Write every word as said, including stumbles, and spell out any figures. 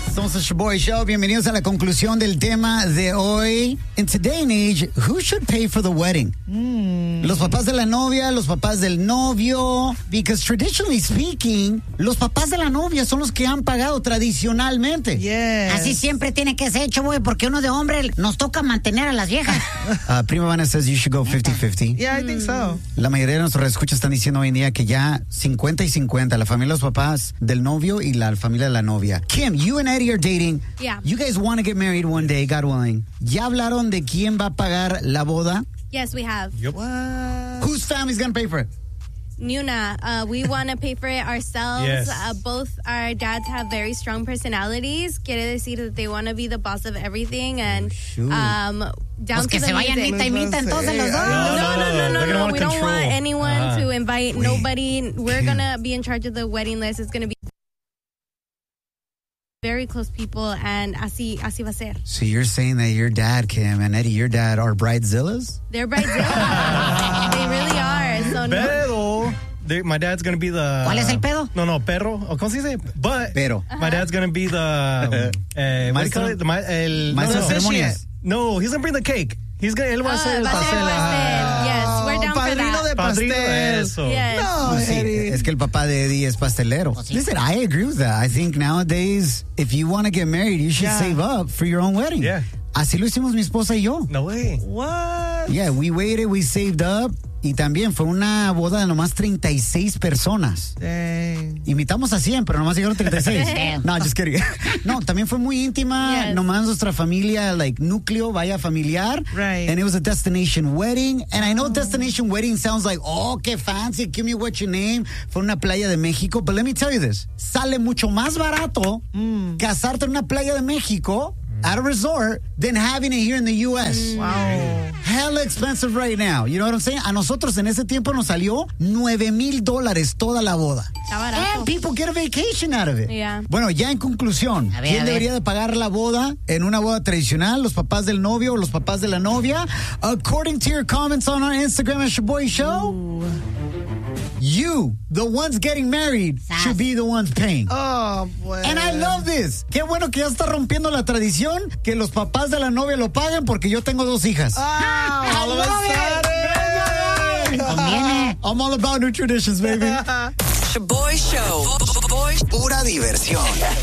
Somos el Shoboy Show. Bienvenidos a la conclusión del tema de hoy. In today and age, who should pay for the wedding? Mm. Los papás de la novia, los papás del novio. Because traditionally speaking, los papás de la novia son los que han pagado tradicionalmente. Yes. Así siempre tiene que ser, Shoboy, porque uno de hombre nos toca mantener a las viejas. uh, Prima Vanna says you should go fifty-fifty. Yeah, I think so. La mayoría de nuestros escuchas están diciendo hoy en día que ya cincuenta y cincuenta, la familia de los papás del novio y la familia de la novia. Kim, you and Eddie are dating. Yeah. You guys want to get married one day, God willing. ¿Ya hablaron de quién va a pagar la boda? Yes, we have. Yep. What? Whose family's going to pay for it? Nuna, uh, we want to pay for it ourselves. Yes. Uh, both our dads have very strong personalities. Quiere decir that they want to be the boss of everything and shoot. um, down Pues to que the se vayan music. mitad y mitad entonces los dos. No, no, no, no, no, They're gonna no. want We don't control. want anyone Uh-huh. to invite Wait. nobody. We're Kim. going to be in charge of the wedding list. It's going to be very close people, and así, así va a ser. So you're saying that your dad, Kim, and Eddie, your dad are bridezillas? They're bridezillas. They really are. So no. Pero, they- my dad's going to be the... ¿Cuál es el pedo? No, no, perro. ¿O ¿Cómo se dice? But, Pero. my dad's going to be the... eh, what do you call Maestro- it? The, ma- el, Maestro no, de no. ceremonias. No, he's going to bring the cake. He's gonna, él va a Ah, hacer el va a ser pastel. el pastel. Yes, we're down for Padrino that. de Padrino pastel. de Eso. Yes. No, Pues sí, Eddie. es que el papá de Eddie es pastelero. Pues sí. Listen, I agree with that. I think nowadays, if you want to get married, you should Yeah. save up for your own wedding. Yeah. Así lo hicimos mi esposa y yo. No way. What? Yeah, we waited, we saved up. Y también fue una boda de nomás treinta y seis personas. Dang. Invitamos a cien, pero nomás llegaron treinta y seis. No, just kidding. No, también fue muy íntima. Yes. Nomás nuestra familia, like, núcleo, vaya familiar. Right. And it was a destination wedding. And I know destination wedding sounds like, oh, qué fancy, give me what your name. Fue una playa de México. But let me tell you this. Sale mucho más barato Mm. casarte en una playa de México at a resort than having it here in the U S. Wow. Hella expensive right now. You know what I'm saying? A nosotros en ese tiempo nos salió nueve mil dólares toda la boda. Está barato. And people get a vacation out of it. Yeah. Bueno, ya en conclusión, A ver, ¿quién a ver. debería de pagar la boda en una boda tradicional? ¿Los papás del novio o los papás de la novia? According to your comments on our Instagram at Shoboy Show, you, the ones getting married, Sas. should be the ones paying. Oh, boy. And I love this. Qué bueno que ya está rompiendo la tradición que los papás de la novia lo paguen porque yo tengo dos hijas. Ah, all of a love it. sudden. Conviene. I'm all about new traditions, baby. Shoboy Show. Pura diversión.